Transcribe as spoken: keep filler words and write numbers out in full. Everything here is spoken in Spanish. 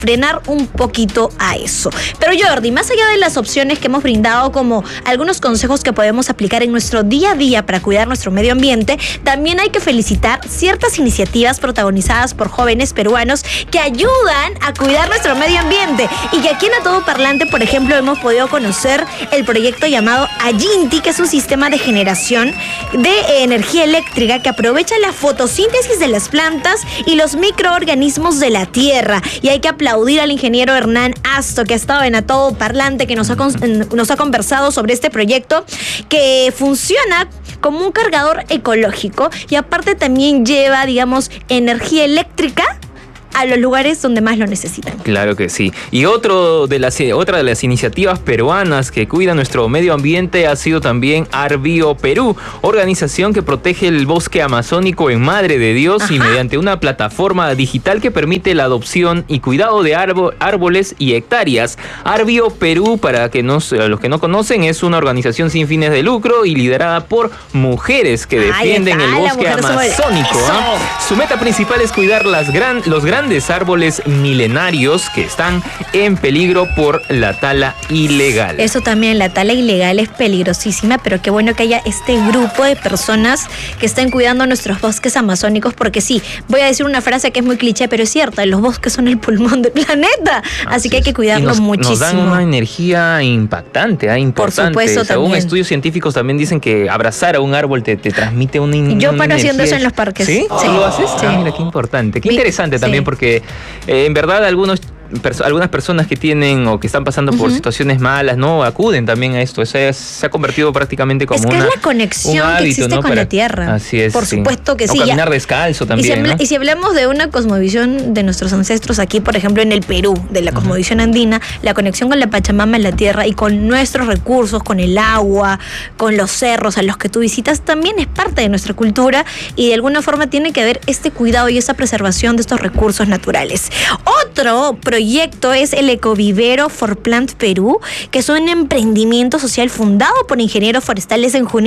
frenar un poquito a eso. Pero Jordi, más allá de las opciones que hemos brindado como algunos consejos que podemos aplicar en nuestro día a día para cuidar nuestro medio ambiente, también hay que felicitar ciertas iniciativas protagonizadas por jóvenes peruanos que ayudan a cuidar nuestro medio ambiente y que aquí en A Todo Parlante, por ejemplo, hemos podido conocer el proyecto llamado Ayinti, que es un sistema de generación de energía eléctrica que aprovecha la fotosíntesis de las plantas y los microorganismos de la tierra. Y hay que aplaudir al ingeniero Hernán Asto, que ha estado en A Todo Parlante, que nos ha, nos ha conversado sobre este proyecto que funciona como un cargador ecológico y aparte también lleva, digamos, energía eléctrica a los lugares donde más lo necesitan. Claro que sí. Y otro de las, otra de las iniciativas peruanas que cuida nuestro medio ambiente ha sido también Arbio Perú, organización que protege el bosque amazónico en Madre de Dios. Ajá. Y mediante una plataforma digital que permite la adopción y cuidado de árbo, árboles y hectáreas. Arbio Perú, para que nos, los que no conocen, es una organización sin fines de lucro y liderada por mujeres que defienden Ay, el bosque amazónico. ¿eh? Su meta principal es cuidar las gran, los grandes grandes árboles milenarios que están en peligro por la tala ilegal. Eso también, la tala ilegal es peligrosísima, pero qué bueno que haya este grupo de personas que estén cuidando nuestros bosques amazónicos, porque sí, voy a decir una frase que es muy cliché, pero es cierta, los bosques son el pulmón del planeta, así, así que hay que cuidarlos nos, muchísimo. Nos dan una energía impactante, ¿eh? Importante. Por supuesto, Según también. Estudios científicos también dicen que abrazar a un árbol te, te transmite una, una Yo paro energía. haciendo eso en los parques. ¿Sí? Sí. ¿Lo haces? Sí. Ah, mira, qué importante. Qué Mi, interesante también, sí. porque eh, en verdad algunos Perso- algunas personas que tienen o que están pasando uh-huh. por situaciones malas, ¿no? Acuden también a esto. Se, se ha convertido prácticamente como es que una, es la conexión un hábito, que existe ¿no? con Para, la tierra. Así es. Por sí. supuesto que o sí. O caminar ya. descalzo Y también, si, habla, ¿no? y si hablamos de una cosmovisión de nuestros ancestros aquí, por ejemplo, en el Perú, de la cosmovisión uh-huh. andina, la conexión con la Pachamama, la tierra y con nuestros recursos, con el agua, con los cerros a los que tú visitas, también es parte de nuestra cultura y de alguna forma tiene que haber este cuidado y esa preservación de estos recursos naturales. Otro proyecto es el Ecovivero For Plant Perú, que es un emprendimiento social fundado por ingenieros forestales en Junín